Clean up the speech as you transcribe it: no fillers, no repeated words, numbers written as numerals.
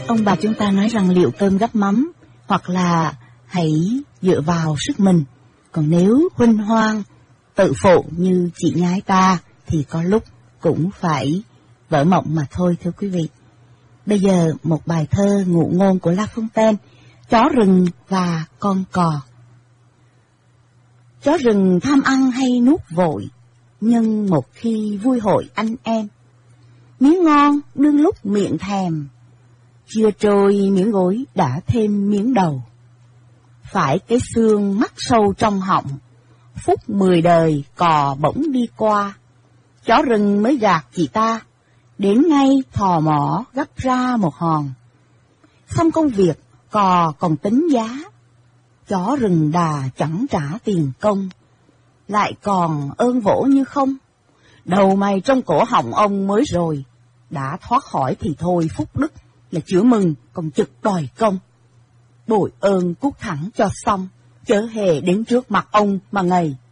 Ông bà chúng ta nói rằng liệu cơm gắp mắm, hoặc là hãy dựa vào sức mình. Còn nếu huênh hoang, tự phụ như chị nhái ta, thì có lúc cũng phải vỡ mộng mà thôi, thưa quý vị. Bây giờ một bài thơ ngụ ngôn của La Fontaine, Chó rừng và con cò. Chó rừng tham ăn hay nuốt vội, nhưng một khi vui hội anh em. Miếng ngon đương lúc miệng thèm, chưa trôi miếng gối đã thêm miếng đầu. Phải cái xương mắc sâu trong họng, phút 10 đời cò bỗng đi qua. Chó rừng mới gạt chị ta, đến ngay thò mỏ gấp ra một hòn. Xong công việc, cò còn tính giá. Chó rừng đà chẳng trả tiền công, lại còn ơn vỗ như không. Đầu mày trong cổ họng ông mới rồi, đã thoát khỏi thì thôi phúc đức là chữa mừng, còn trực đòi công. Bội ơn cút thẳng cho xong, chớ hề đến trước mặt ông mà ngầy.